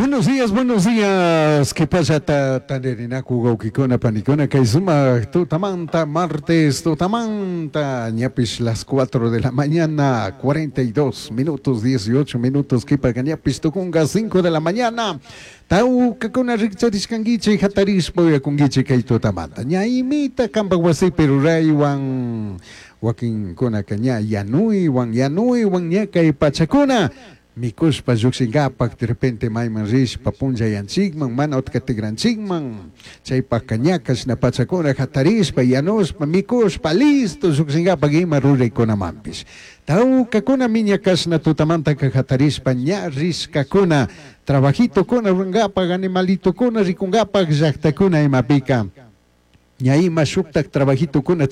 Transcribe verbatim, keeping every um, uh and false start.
Buenos días, buenos días. ¿Qué pasa? Ta tanerinaku gaukikuna panikuna kaizuma tutamanta martes tutamanta ñapis las cuatro de la mañana, cuarenta y dos minutos, dieciocho minutos kipa ñapis tukunga cinco de la mañana. Tau kakuna rikchariskangichi hatarispo yakungichi kay tutamanta. Ñaimita kambawasi peruray wan wakin kuna kanya yanui wan yanui wan ñakay pachakuna. Mikuspa lluqsingapak de repente mayman rishpa punllayanchikman mana utkatigranchikman chaypa kañakas na pachakuna hatarispa yanuspa mikuspa listo lluqsingapak ima ruraykunamampis tawkakuna miñakasna tutamanta hatarispa ña riskakuna trabajitokuna rungapak animalitokuna rikungapak llaqtakuna imapika ña ima shuktak trabajitokuna